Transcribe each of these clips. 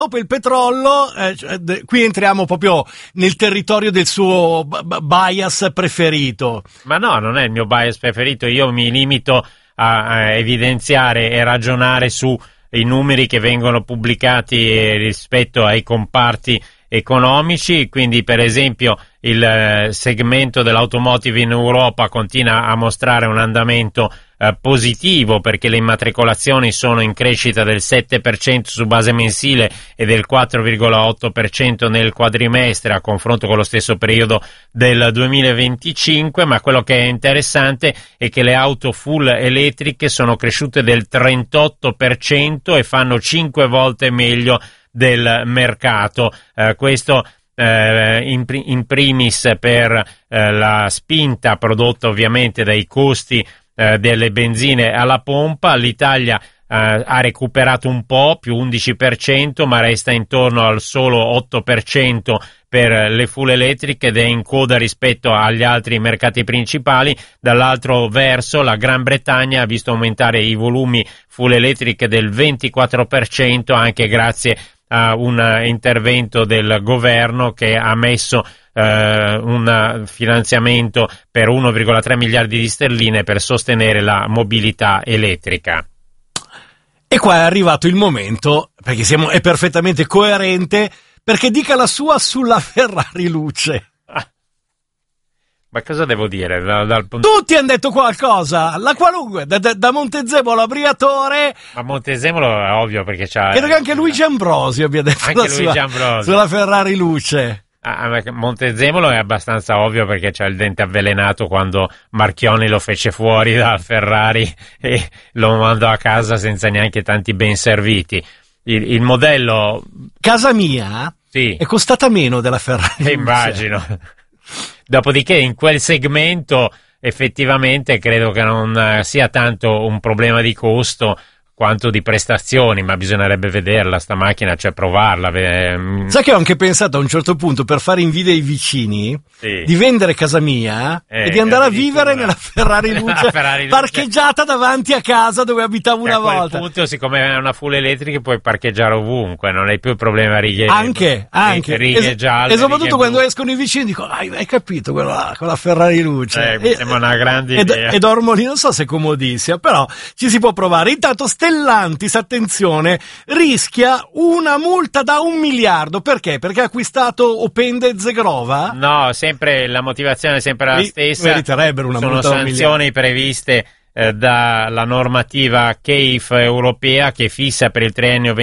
Dopo il petrolio, qui entriamo proprio nel territorio del suo bias preferito. Ma no, non è il mio bias preferito, io mi limito a evidenziare e ragionare su i numeri che vengono pubblicati rispetto ai comparti economici, quindi per esempio il segmento dell'automotive in Europa continua a mostrare un andamento positivo, perché le immatricolazioni sono in crescita del 7% su base mensile e del 4,8% nel quadrimestre a confronto con lo stesso periodo del 2025, ma quello che è interessante è che le auto full elettriche sono cresciute del 38% e fanno 5 volte meglio del mercato. Questo in primis per la spinta prodotta ovviamente dai costi delle benzine alla pompa. L'Italia ha recuperato un po', più 11%, ma resta intorno al solo 8% per le full elettriche ed è in coda rispetto agli altri mercati principali. Dall'altro verso la Gran Bretagna ha visto aumentare i volumi full elettriche del 24%, anche grazie a un intervento del governo che ha messo un finanziamento per 1,3 miliardi di sterline per sostenere la mobilità elettrica. E qua è arrivato il momento, perché è perfettamente coerente, perché dica la sua sulla Ferrari Luce. Ma cosa devo dire? Tutti hanno detto qualcosa, la qualunque, da Montezemolo a Briatore. Ma Montezemolo è ovvio perché c'ha... Credo che anche Luigi Ambrosio abbia detto anche Luigi Ambrosio sulla Ferrari Luce. Montezemolo è abbastanza ovvio perché c'ha il dente avvelenato quando Marchionni lo fece fuori dal Ferrari e lo mandò a casa senza neanche tanti ben serviti. Il modello... Casa mia sì, è costata meno della Ferrari Luce. Immagino. Dopodiché in quel segmento effettivamente credo che non sia tanto un problema di costo quanto di prestazioni, ma bisognerebbe vederla sta macchina, cioè provarla. Sai che ho anche pensato a un certo punto, per fare invidia ai vicini, sì, di vendere casa mia e di andare a vivere nella Ferrari Luce, parcheggiata davanti a casa dove abitavo una volta. A quel punto, siccome è una full elettrica, puoi parcheggiare ovunque, non hai più il problema righe righe gialle. E soprattutto quando escono i vicini dico, hai capito quello là, con la Ferrari Luce. Mi sembra una grande idea. E dormo lì, non so se è comodissima, però ci si può provare. Intanto Stellantis, attenzione, rischia una multa da 1 miliardo. Perché? Perché ha acquistato Opende Zegrova? No, sempre la motivazione è sempre la stessa. Meriterebbero una multa da 1 miliardo. Sono sanzioni previste dalla normativa CAFE europea, che fissa per il triennio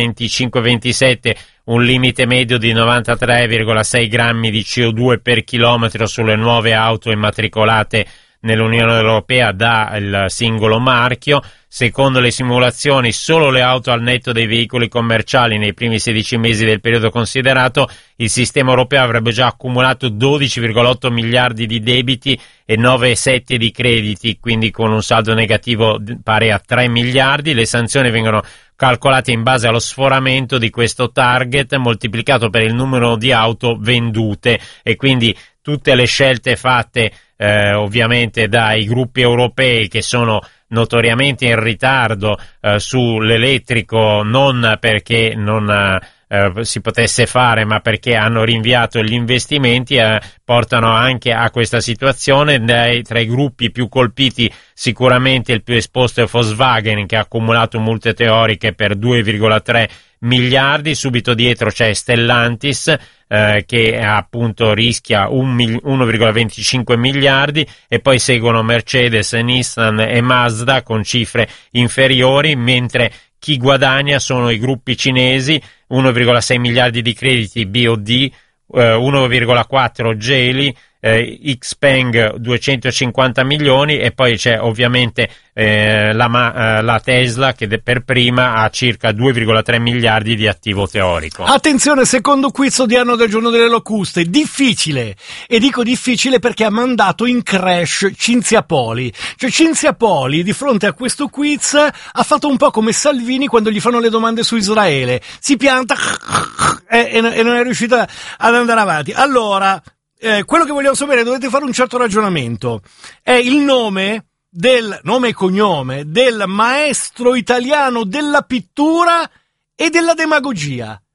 25-27 un limite medio di 93,6 grammi di CO2 per chilometro sulle nuove auto immatricolate nell'Unione Europea dal singolo marchio. Secondo le simulazioni, solo le auto al netto dei veicoli commerciali nei primi 16 mesi del periodo considerato, il sistema europeo avrebbe già accumulato 12,8 miliardi di debiti e 9,7 di crediti, quindi con un saldo negativo pari a 3 miliardi. Le sanzioni vengono calcolate in base allo sforamento di questo target moltiplicato per il numero di auto vendute, e quindi tutte le scelte fatte ovviamente dai gruppi europei, che sono notoriamente in ritardo sull'elettrico, non perché non si potesse fare, ma perché hanno rinviato gli investimenti, portano anche a questa situazione. Tra i gruppi più colpiti sicuramente il più esposto è Volkswagen, che ha accumulato multe teoriche per 2,3 miliardi. Subito dietro c'è Stellantis che appunto rischia 1,25 miliardi, e poi seguono Mercedes, Nissan e Mazda con cifre inferiori, mentre chi guadagna sono i gruppi cinesi, 1,6 miliardi di crediti BOD, 1,4 Geely, Xpeng 250 milioni, e poi c'è ovviamente la Tesla, che per prima ha circa 2,3 miliardi di attivo teorico. Attenzione, secondo quiz odierno del giorno delle locuste, difficile, e dico difficile perché ha mandato in crash Cinzia Poli. Cioè Cinzia Poli di fronte a questo quiz ha fatto un po' come Salvini quando gli fanno le domande su Israele, si pianta e non è riuscita ad andare avanti. Allora, quello che vogliamo sapere, dovete fare un certo ragionamento, è il nome e cognome del maestro italiano della pittura e della demagogia.